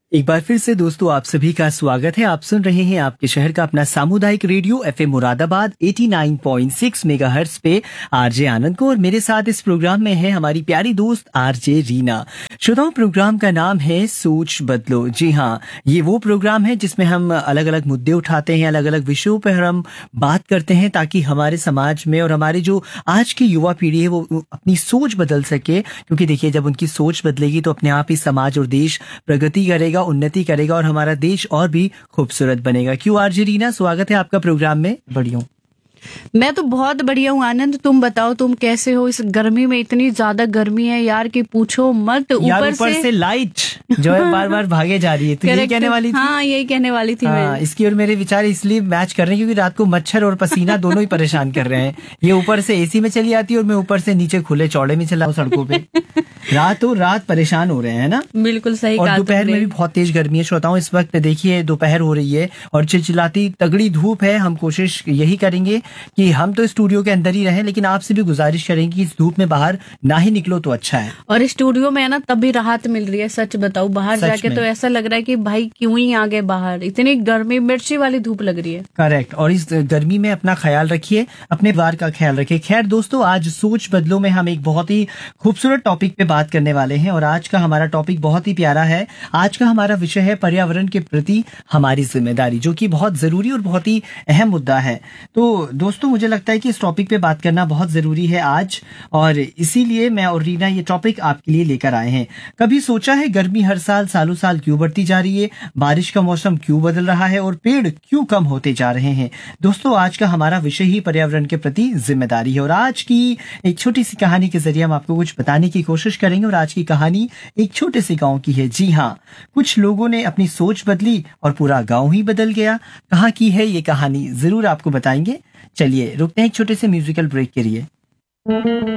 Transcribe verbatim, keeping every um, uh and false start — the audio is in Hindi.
एक बार फिर से दोस्तों आप सभी का स्वागत है। आप सुन रहे हैं आपके शहर का अपना सामुदायिक रेडियो एफएम मुरादाबाद नवासी पॉइंट छह मेगाहर्ट्ज पे आरजे आनंद को, और मेरे साथ इस प्रोग्राम में है हमारी प्यारी दोस्त आरजे रीना। श्रोताओं, प्रोग्राम का नाम है सोच बदलो। जी हाँ, ये वो प्रोग्राम है जिसमें हम अलग अलग मुद्दे उठाते हैं, अलग अलग विषयों पर हम बात करते हैं ताकि हमारे समाज में और हमारे जो आज की युवा पीढ़ी है वो अपनी सोच बदल सके। क्योंकि देखिए, जब उनकी सोच बदलेगी तो अपने आप ही समाज और देश प्रगति करेगा, उन्नति करेगा और हमारा देश और भी खूबसूरत बनेगा। क्यों आरजे रीना, स्वागत है आपका प्रोग्राम में। बढ़िया, मैं तो बहुत बढ़िया हूँ आनंद। तुम बताओ, तुम कैसे हो? इस गर्मी में, इतनी ज्यादा गर्मी है यार कि पूछो मत। ऊपर से, से लाइट जो है बार बार भागे जा रही है। तो यही कहने वाली थी। हाँ, यही कहने वाली थी। हाँ, मैं इसकी और मेरे विचार इसलिए मैच कर रहे हैं क्योंकि रात को मच्छर और पसीना दोनों ही परेशान कर रहे हैं। ये ऊपर से एसी में चली आती है और मैं ऊपर से नीचे खुले चौड़े में चला हूँ सड़कों पे। रातों रात परेशान हो रहे हैं ना। बिल्कुल सही। और दोपहर में भी बहुत तेज गर्मी है। श्रोताओं, इस वक्त देखिए दोपहर हो रही है और चिलचिलाती तगड़ी धूप है। हम कोशिश यही करेंगे कि हम तो स्टूडियो के अंदर ही रहें, लेकिन आपसे भी गुजारिश करेंगे कि इस धूप में बाहर ना ही निकलो तो अच्छा है। और स्टूडियो में है ना, तब भी राहत मिल रही है। सच बताऊं, बाहर जाके तो ऐसा लग रहा है कि भाई क्यों ही आ गए बाहर, इतनी गर्मी, मिर्ची वाली धूप लग रही है। करेक्ट। और इस गर्मी में अपना ख्याल रखिए, अपने परिवार का ख्याल रखिए। खैर दोस्तों, आज सोच बदलो में हम एक बहुत ही खूबसूरत टॉपिक पे बात करने वाले हैं और आज का हमारा टॉपिक बहुत ही प्यारा है। आज का हमारा विषय है पर्यावरण के प्रति हमारी जिम्मेदारी, जो कि बहुत जरूरी और बहुत ही अहम मुद्दा है। तो दोस्तों, मुझे लगता है कि इस टॉपिक पे बात करना बहुत जरूरी है आज, और इसीलिए मैं और रीना ये टॉपिक आपके लिए लेकर आए हैं। कभी सोचा है गर्मी हर साल सालों साल क्यों बढ़ती जा रही है? बारिश का मौसम क्यों बदल रहा है और पेड़ क्यों कम होते जा रहे हैं? दोस्तों, आज का हमारा विषय ही पर्यावरण के प्रति जिम्मेदारी है और आज की एक छोटी सी कहानी के जरिए हम आपको कुछ बताने की कोशिश करेंगे। और आज की कहानी एक छोटे से गांव की है। जी हाँ, कुछ लोगों ने अपनी सोच बदली और पूरा गांव ही बदल गया। कहाँ की है ये कहानी, जरूर आपको बताएंगे। चलिए रुकते हैं एक छोटे से म्यूजिकल ब्रेक के लिए।